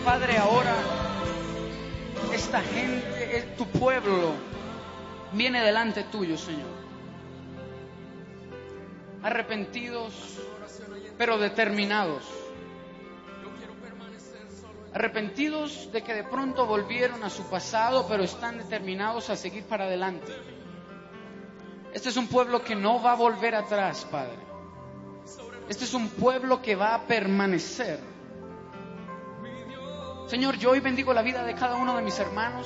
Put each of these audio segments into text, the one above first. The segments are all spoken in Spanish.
Padre, ahora esta gente, tu pueblo, viene delante tuyo, Señor. Arrepentidos, pero determinados. Arrepentidos de que de pronto volvieron a su pasado, pero están determinados a seguir para adelante. Este es un pueblo que no va a volver atrás, Padre. Este es un pueblo que va a permanecer. Señor, yo hoy bendigo la vida de cada uno de mis hermanos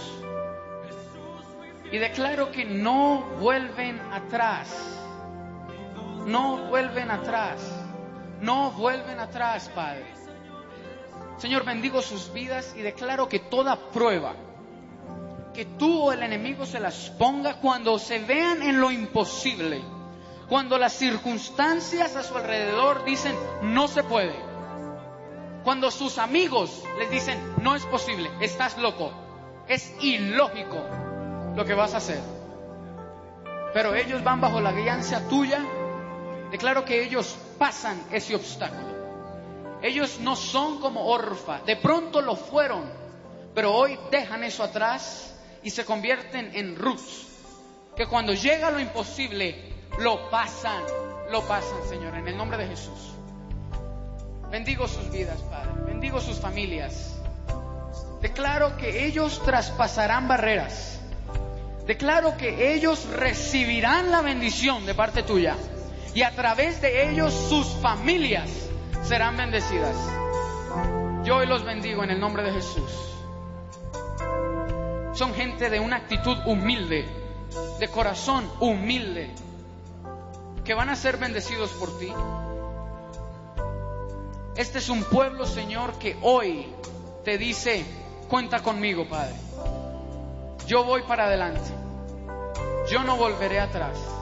y declaro que no vuelven atrás. No vuelven atrás. No vuelven atrás, Padre. Señor, bendigo sus vidas y declaro que toda prueba que tú o el enemigo se las ponga, cuando se vean en lo imposible, cuando las circunstancias a su alrededor dicen no se puede, cuando sus amigos les dicen no es posible, estás loco, es ilógico lo que vas a hacer, pero ellos van bajo la guianza tuya, declaro que ellos pasan ese obstáculo. Ellos no son como Orfa, de pronto lo fueron, pero hoy dejan eso atrás y se convierten en Ruth, que cuando llega lo imposible, lo pasan, Señor, en el nombre de Jesús. Bendigo sus vidas, Padre, bendigo sus familias. Declaro que ellos traspasarán barreras. Declaro que ellos recibirán la bendición de parte tuya, y a través de ellos sus familias serán bendecidas. Yo hoy los bendigo en el nombre de Jesús. Son gente de una actitud humilde, de corazón humilde, que van a ser bendecidos por ti. Este es un pueblo, Señor, que hoy te dice, cuenta conmigo, Padre. Yo voy para adelante. Yo no volveré atrás.